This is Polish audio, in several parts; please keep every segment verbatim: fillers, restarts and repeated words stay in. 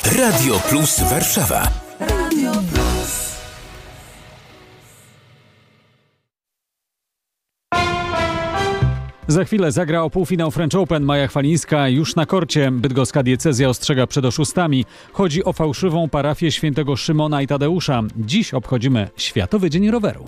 Radio Plus Warszawa. Radio Plus. Za chwilę zagra o półfinał French Open. Maja Chwalińska już na korcie. Bydgoska diecezja ostrzega przed oszustami. Chodzi o fałszywą parafię świętego Szymona i Tadeusza. Dziś obchodzimy Światowy Dzień Roweru.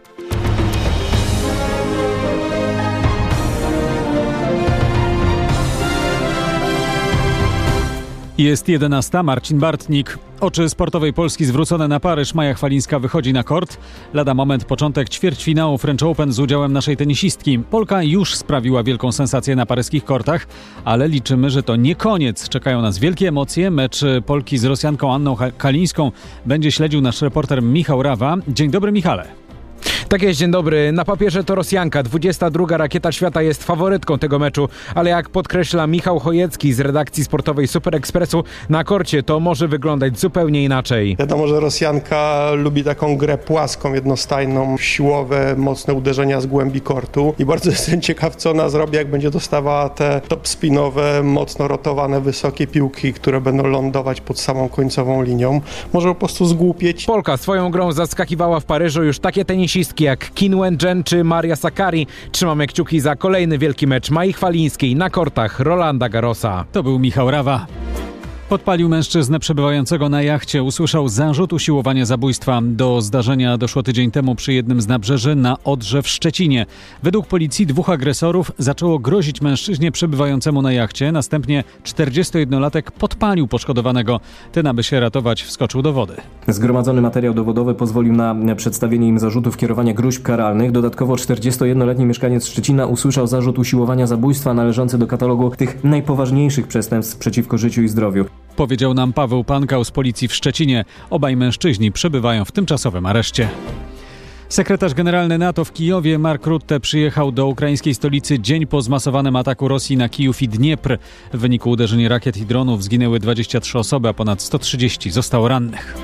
Jest jedenasta. Marcin Bartnik. Oczy sportowej Polski zwrócone na Paryż. Maja Chwalińska wychodzi na kort. Lada moment początek ćwierćfinału French Open z udziałem naszej tenisistki. Polka już sprawiła wielką sensację na paryskich kortach, ale liczymy, że to nie koniec. Czekają nas wielkie emocje. Mecz Polki z Rosjanką Anną Kalińską będzie śledził nasz reporter Michał Rawa. Dzień dobry, Michale. Tak jest, dzień dobry. Na papierze to Rosjanka. dwudziesta druga rakieta świata jest faworytką tego meczu, ale jak podkreśla Michał Chojecki z redakcji sportowej Super Expressu, na korcie to może wyglądać zupełnie inaczej. Wiadomo, że Rosjanka lubi taką grę płaską, jednostajną, siłowe, mocne uderzenia z głębi kortu i bardzo jestem ciekaw, co ona zrobi, jak będzie dostawała te topspinowe, mocno rotowane, wysokie piłki, które będą lądować pod samą końcową linią. Może po prostu zgłupieć. Polka swoją grą zaskakiwała w Paryżu już takie tenisistki jak Qin Wen-jen czy Maria Sakkari. Trzymamy kciuki za kolejny wielki mecz Mai Chwalińskiej na kortach Rolanda Garrosa. To był Michał Rawa. Podpalił mężczyznę przebywającego na jachcie. Usłyszał zarzut usiłowania zabójstwa. Do zdarzenia doszło tydzień temu przy jednym z nabrzeży na Odrze w Szczecinie. Według policji dwóch agresorów zaczęło grozić mężczyźnie przebywającemu na jachcie. Następnie czterdziestojednolatek podpalił poszkodowanego. Ten, aby się ratować, wskoczył do wody. Zgromadzony materiał dowodowy pozwolił na przedstawienie im zarzutów kierowania gróźb karalnych. Dodatkowo czterdziestojednoletni mieszkaniec Szczecina usłyszał zarzut usiłowania zabójstwa należący do katalogu tych najpoważniejszych przestępstw przeciwko życiu i zdrowiu. Powiedział nam Paweł Pankał z policji w Szczecinie. Obaj mężczyźni przebywają w tymczasowym areszcie. Sekretarz generalny NATO w Kijowie Mark Rutte przyjechał do ukraińskiej stolicy dzień po zmasowanym ataku Rosji na Kijów i Dniepr. W wyniku uderzeń rakiet i dronów zginęły dwadzieścia trzy osoby, a ponad sto trzydzieści zostało rannych.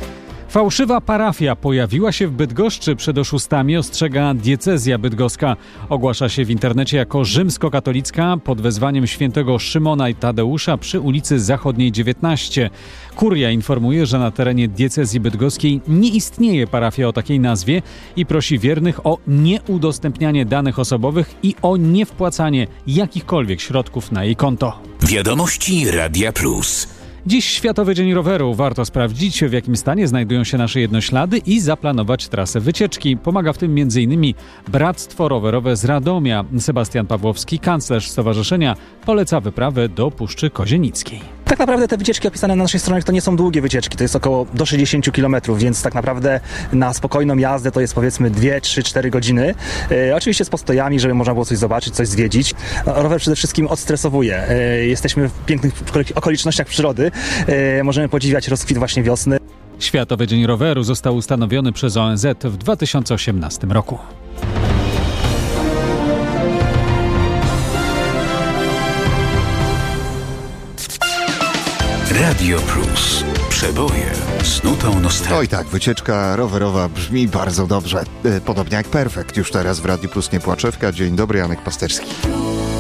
Fałszywa parafia pojawiła się w Bydgoszczy. Przed oszustami ostrzega diecezja bydgoska. Ogłasza się w internecie jako rzymskokatolicka pod wezwaniem świętego Szymona i Tadeusza przy ulicy Zachodniej dziewiętnaście. Kuria informuje, że na terenie diecezji bydgoskiej nie istnieje parafia o takiej nazwie i prosi wiernych o nieudostępnianie danych osobowych i o niewpłacanie jakichkolwiek środków na jej konto. Wiadomości Radia Plus. Dziś Światowy Dzień Roweru. Warto sprawdzić, w jakim stanie znajdują się nasze jednoślady i zaplanować trasę wycieczki. Pomaga w tym między innymi Bractwo Rowerowe z Radomia. Sebastian Pawłowski, kanclerz stowarzyszenia, poleca wyprawę do Puszczy Kozienickiej. Tak naprawdę te wycieczki opisane na naszej stronie to nie są długie wycieczki, to jest około do sześćdziesiąt kilometrów, więc tak naprawdę na spokojną jazdę to jest powiedzmy dwie, trzy, cztery godziny. E, oczywiście z postojami, żeby można było coś zobaczyć, coś zwiedzić. No, rower przede wszystkim odstresowuje. E, jesteśmy w pięknych okolicznościach przyrody, e, możemy podziwiać rozkwit właśnie wiosny. Światowy Dzień Roweru został ustanowiony przez O N Z w dwa tysiące osiemnastym roku. Radio Plus. Przeboje z nutą nostalgii. Oj tak, wycieczka rowerowa brzmi bardzo dobrze. Podobnie jak Perfekt. Już teraz w Radiu Plus nie płaczewka. Dzień dobry, Janek Pasterski.